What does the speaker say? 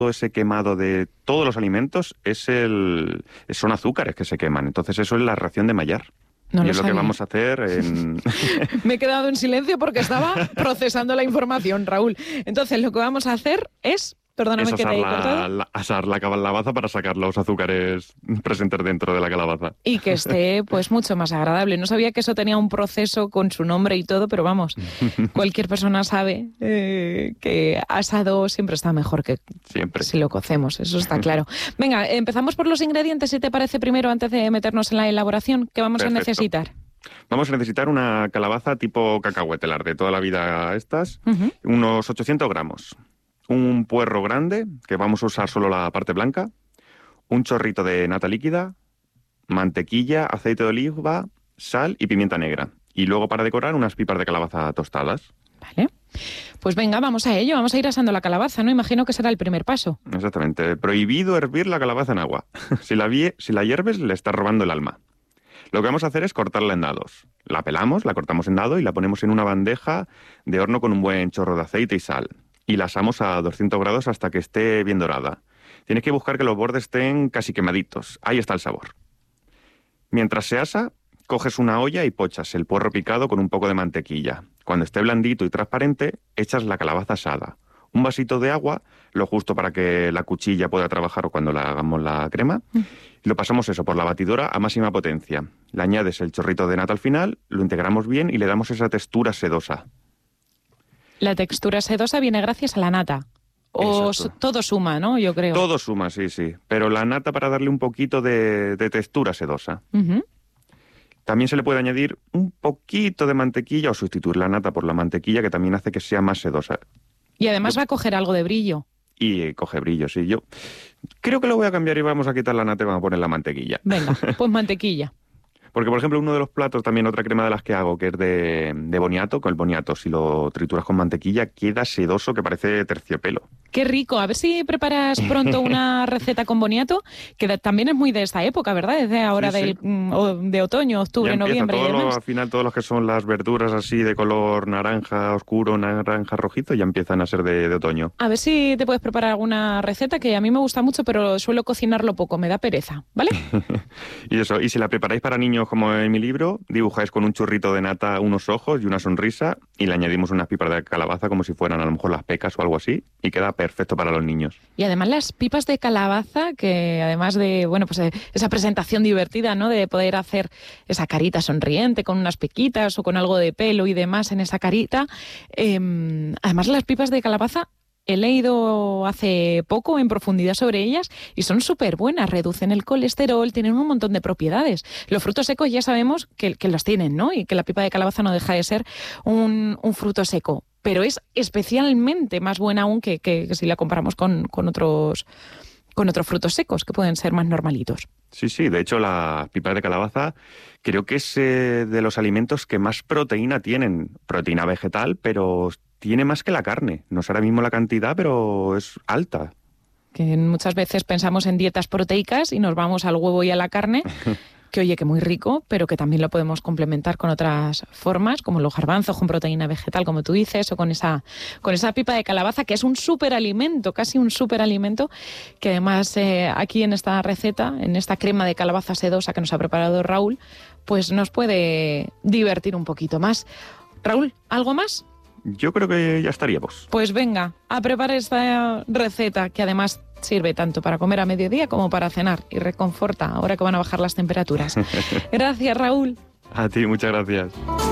ese quemado de todos los alimentos son azúcares que se queman. Entonces eso es la reacción de Maillard. No y lo es lo sabía. que vamos a hacer en... Me he quedado en silencio porque estaba procesando la información, Raúl. Entonces, lo que vamos a hacer es... Perdóname es que te he cortado. asar la calabaza para sacar los azúcares presentes dentro de la calabaza. Y que esté, pues, mucho más agradable. No sabía que eso tenía un proceso con su nombre y todo, pero vamos, cualquier persona sabe que asado siempre está mejor que Siempre. si lo cocemos, eso está claro. Venga, empezamos por los ingredientes, si te parece, primero, antes de meternos en la elaboración. ¿Qué vamos Perfecto. a necesitar? Vamos a necesitar una calabaza tipo cacahuete, las de toda la vida estas, unos 800 gramos. Un puerro grande, que vamos a usar solo la parte blanca, un chorrito de nata líquida, mantequilla, aceite de oliva, sal y pimienta negra. Y luego, para decorar, unas pipas de calabaza tostadas. Vale. Pues venga, vamos a ello. Vamos a ir asando la calabaza, ¿no? Imagino que será el primer paso. Exactamente. Prohibido hervir la calabaza en agua. Si la hierves, le estás robando el alma. Lo que vamos a hacer es cortarla en dados. La pelamos, la cortamos en dado y la ponemos en una bandeja de horno con un buen chorro de aceite y sal. Y la asamos a 200 grados hasta que esté bien dorada. Tienes que buscar que los bordes estén casi quemaditos. Ahí está el sabor. Mientras se asa, coges una olla y pochas el puerro picado con un poco de mantequilla. Cuando esté blandito y transparente, echas la calabaza asada. Un vasito de agua, lo justo para que la cuchilla pueda trabajar cuando le hagamos la crema. Y lo pasamos eso por la batidora a máxima potencia. Le añades el chorrito de nata al final, lo integramos bien y le damos esa textura sedosa. La textura sedosa viene gracias a la nata. O Exacto. todo suma, ¿no? Yo creo. Todo suma, sí. Pero la nata para darle un poquito de textura sedosa. Uh-huh. También se le puede añadir un poquito de mantequilla o sustituir la nata por la mantequilla, que también hace que sea más sedosa. Y además va a coger algo de brillo. Y coge brillo, sí. Yo creo que lo voy a cambiar y vamos a quitar la nata y vamos a poner la mantequilla. Venga, pues mantequilla. Porque, por ejemplo, uno de los platos, también otra crema de las que hago, que es de boniato, con el boniato, si lo trituras con mantequilla, queda sedoso que parece terciopelo. Qué rico. A ver si preparas pronto una receta con boniato, que también es muy de esta época, ¿verdad? Desde ahora Sí. de otoño, octubre, noviembre y demás. Al final, todos los que son las verduras así de color naranja oscuro, naranja rojizo, ya empiezan a ser de otoño. A ver si te puedes preparar alguna receta que a mí me gusta mucho, pero suelo cocinarlo poco, me da pereza, ¿vale? Y si la preparáis para niños como en mi libro, dibujáis con un churrito de nata unos ojos y una sonrisa y le añadimos unas pipas de calabaza como si fueran a lo mejor las pecas o algo así y queda perfecto para los niños. Y además las pipas de calabaza, que además de, bueno, pues esa presentación divertida, ¿no? De poder hacer esa carita sonriente con unas pequitas o con algo de pelo y demás en esa carita. Además las pipas de calabaza, he leído hace poco en profundidad sobre ellas y son súper buenas, reducen el colesterol, tienen un montón de propiedades. Los frutos secos ya sabemos que los tienen, ¿no? Y que la pipa de calabaza no deja de ser un fruto seco, pero es especialmente más buena aún que si la comparamos con otros frutos secos que pueden ser más normalitos. Sí, de hecho las pipas de calabaza creo que es de los alimentos que más proteína tienen, proteína vegetal, pero tiene más que la carne. No sé ahora mismo la cantidad, pero es alta. Que muchas veces pensamos en dietas proteicas y nos vamos al huevo y a la carne, que oye, que muy rico, pero que también lo podemos complementar con otras formas, como los garbanzos con proteína vegetal, como tú dices, o con esa pipa de calabaza, que es un superalimento, casi un superalimento, que además aquí en esta receta, en esta crema de calabaza sedosa que nos ha preparado Raúl, pues nos puede divertir un poquito más. Raúl, ¿algo más? Yo creo que ya estaríamos. Pues venga, a preparar esta receta que además sirve tanto para comer a mediodía como para cenar y reconforta ahora que van a bajar las temperaturas. Gracias, Raúl. A ti, muchas gracias.